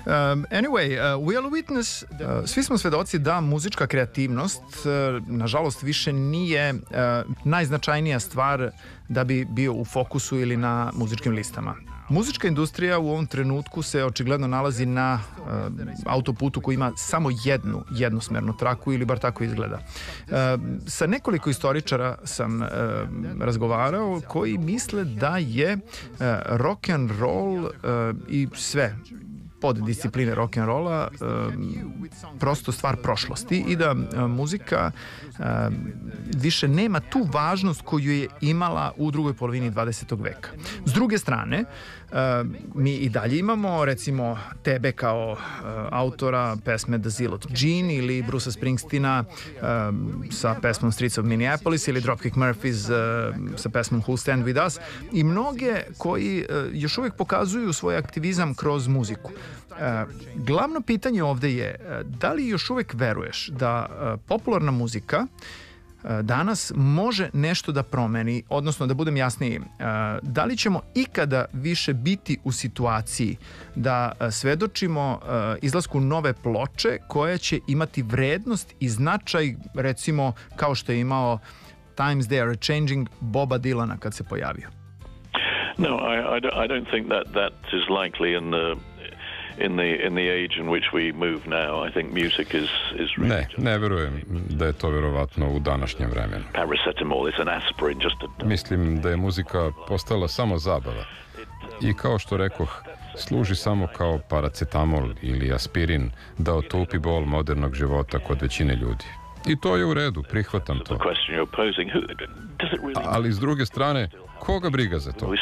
Anyway, we all witness, svi smo svedoci da muzička kreativnost, nažalost, više nije najznačajnija stvar da bi bio u fokusu ili na muzičkim listama. Muzička industrija u ovom trenutku se očigledno nalazi na autoputu koji ima samo jednu jednosmernu traku, ili bar tako izgleda. Sa nekoliko istoričara sam razgovarao koji misle da je rock and roll i sve poddiscipline rock'n'rolla prosto stvar prošlosti i da muzika više nema tu važnost koju je imala u drugoj polovini 20. veka. S druge strane, mi i dalje imamo recimo tebe kao autora pesme The Zillot Gene ili Brucea Springsteena sa pesmom Streets of Minneapolis ili Dropkick Murphys sa pesmom Who'll Stand With Us i mnoge koji još uvijek pokazuju svoj aktivizam kroz muziku. Glavno pitanje ovde je da li još uvijek veruješ da popularna muzika danas može nešto da promeni, odnosno da budem jasniji, da li ćemo ikada više biti u situaciji da svedočimo izlasku nove ploče koja će imati vrednost i značaj, recimo kao što je imao Times They Are Changing Boba Dylana kad se pojavio? No, I don't think that is likely in the age in which we move now. I think music is really ne verujem da je to verovatno u današnjem vremenu. Paracetamol is an aspirin, Mislim da je muzika postala samo zabava. I kao što rekoh, služi samo kao paracetamol ili aspirin da otupi bol modernog života kod većine ljudi. I to je u redu, prihvatam to. Ali s druge strane, koga briga za to?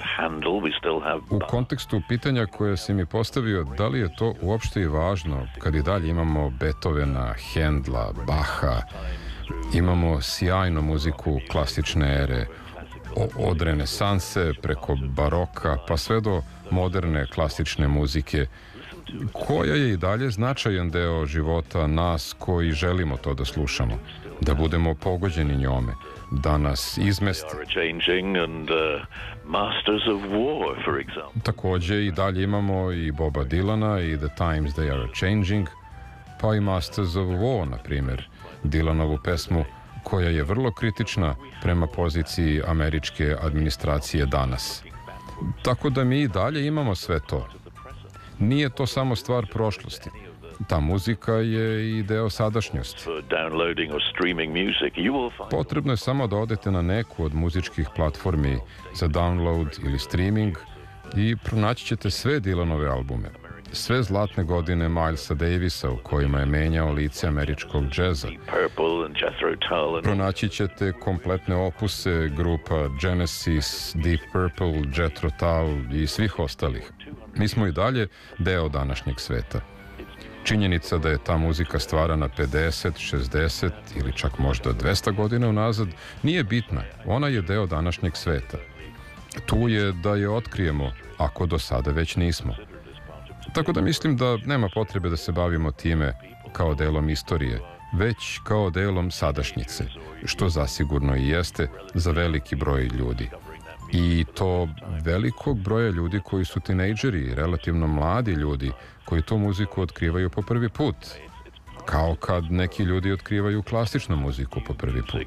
U kontekstu pitanja koje si mi postavio, da li je to uopšte i važno kad i dalje imamo Beethovena, Hendla, Baha, imamo sjajnu muziku klasične ere, od renesanse preko baroka pa sve do moderne klasične muzike, koja je i dalje značajan deo života nas koji želimo to da slušamo, da budemo pogođeni njome, da nas izmeste. Takođe i dalje imamo i Boba Dylana i The Times They Are Changing, pa i Masters of War, na primjer, Dylanovu pesmu koja je vrlo kritična prema poziciji američke administracije danas. Tako da mi i dalje imamo sve to. Nije to samo stvar prošlosti. Ta muzika je i deo sadašnjosti. Potrebno je samo da odete na neku od muzičkih platformi za download ili streaming i pronaći ćete sve Dylanove albume. Sve zlatne godine Milesa Davisa u kojima je menjao lice američkog džeza. Pronaći ćete kompletne opuse grupa Genesis, Deep Purple, Jethro Tull i svih ostalih. Mi smo i dalje deo današnjeg sveta. Činjenica da je ta muzika stvarana 50, 60 ili čak možda 200 godina unazad nije bitna. Ona je deo današnjeg sveta. Tu je da je otkrijemo, ako do sada već nismo. Tako da mislim da nema potrebe da se bavimo time kao delom istorije, već kao delom sadašnjice, što zasigurno i jeste za veliki broj ljudi. I to velikog broja ljudi koji su tinejdžeri, relativno mladi ljudi, koji tu muziku otkrivaju po prvi put. Kao kad neki ljudi otkrivaju klasičnu muziku po prvi put.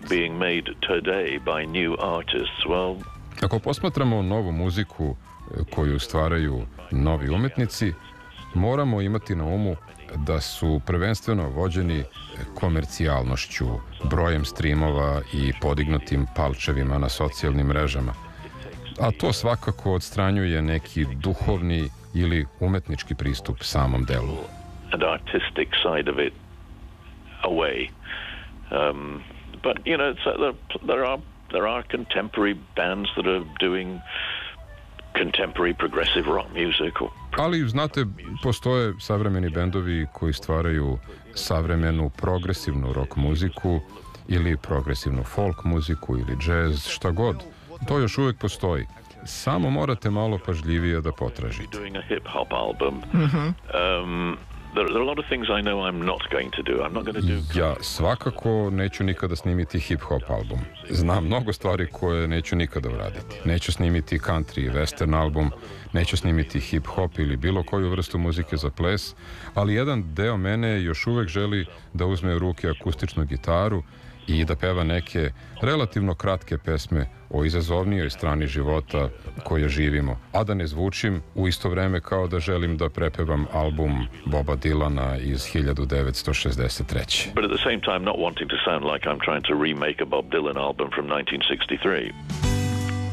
Ako posmatramo novu muziku koju stvaraju novi umetnici, moramo imati na umu da su prvenstveno vođeni komercijalnošću, brojem streamova i podignutim palčevima na socijalnim mrežama. A to svakako odstranjuje neki duhovni ili umetnički pristup samom delu. And artistic side of it away. But you know, there are contemporary bands that are doing contemporary progressive rock music. Ali, znate, postoje savremeni bendovi koji stvaraju savremenu progresivnu rock muziku ili progresivnu folk muziku ili džez, šta god. To još uvijek postoji. Samo morate malo pažljivije da potražite. there are a lot of things I know I'm not going to do. I'm not going to do... Ja svakako neću nikada snimiti hip-hop album. Znam mnogo stvari koje neću nikada uraditi. Neću snimiti country i western album, neću snimiti hip-hop ili bilo koju vrstu muzike za ples, ali jedan deo mene još uvek želi da uzme u ruke akustičnu gitaru i da peva neke relativno kratke pesme o izazovnijoj strani života koje živimo, a da ne zvučim u isto vreme kao da želim da prepevam album Boba Dylana iz 1963. But at the same time not wanting to sound like I'm trying to remake a Bob Dylan album from 1963.